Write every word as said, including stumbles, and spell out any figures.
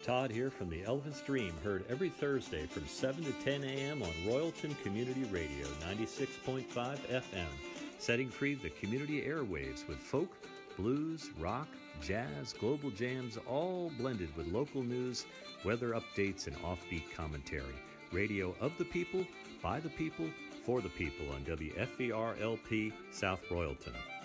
Todd here from the Elvis Dream, heard every Thursday from seven to ten a.m. on Royalton Community Radio, ninety-six point five F M, setting free the community airwaves with folk, blues, rock, jazz, global jams, all blended with local news, weather updates, and offbeat commentary. Radio of the people, by the people, for the people on W F V R L P South Royalton.